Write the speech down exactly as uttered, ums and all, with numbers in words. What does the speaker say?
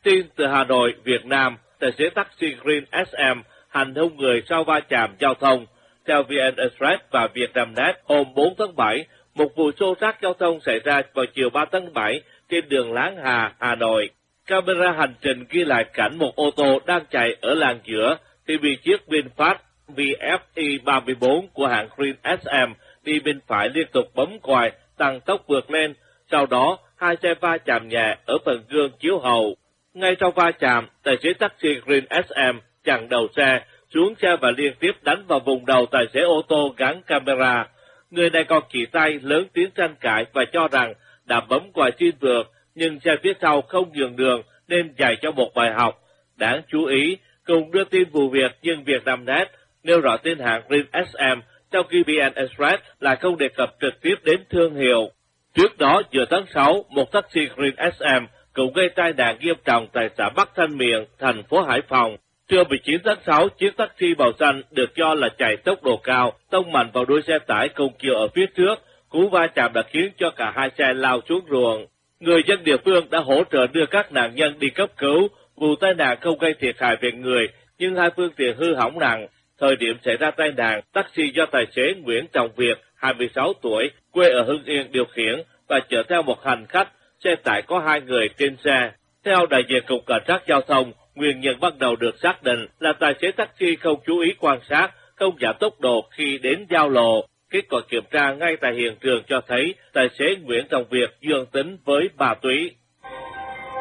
Tin từ Hà Nội, Việt Nam, tài xế taxi Green ét em hành hung người sau va chạm giao thông. Theo vê en Express và Vietnamnet, hôm bốn tháng bảy, một vụ xô xát giao thông xảy ra vào chiều ba tháng bảy trên đường Láng Hà, Hà Nội. Camera hành trình ghi lại cảnh một ô tô đang chạy ở làn giữa thì bị chiếc VinFast vê ép i ba mươi bốn của hãng Green ét em đi bên phải liên tục bấm còi tăng tốc vượt lên. Sau đó, hai xe va chạm nhẹ ở phần gương chiếu hậu. Ngay sau va chạm, tài xế taxi Green ét em chặn đầu xe, xuống xe và liên tiếp đánh vào vùng đầu tài xế ô tô gắn camera. Người này còn chỉ tay lớn tiếng tranh cãi và cho rằng đã bấm còi xin vượt, nhưng xe phía sau không nhường đường nên dạy cho một bài học. Đáng chú ý, cùng đưa tin vụ việc nhưng Vietnamnet nêu rõ tên hãng Green ét em, trong khi vê en Express lại không đề cập trực tiếp đến thương hiệu. Trước đó, giữa tháng sáu, một taxi Green ét em cũng gây tai nạn nghiêm trọng tại xã Bắc Thanh Miện, thành phố Hải Phòng. Trưa mười chín tháng sáu, chiếc taxi màu xanh được cho là chạy tốc độ cao, tông mạnh vào đuôi xe tải cùng chiều ở phía trước. Cú va chạm đã khiến cho cả hai xe lao xuống ruộng. Người dân địa phương đã hỗ trợ đưa các nạn nhân đi cấp cứu. Vụ tai nạn không gây thiệt hại về người, nhưng hai phương tiện hư hỏng nặng. Thời điểm xảy ra tai nạn, taxi do tài xế Nguyễn Trọng Việt, hai mươi sáu tuổi, quê ở Hưng Yên điều khiển và chở theo một hành khách. Xe tải có hai người trên xe. Theo đại diện Cục Cảnh sát Giao thông, nguyên nhân ban đầu được xác định là tài xế taxi không chú ý quan sát, không giảm tốc độ khi đến giao lộ. Kết quả kiểm tra ngay tại hiện trường cho thấy tài xế Nguyễn Trọng Việt dương tính với ma túy.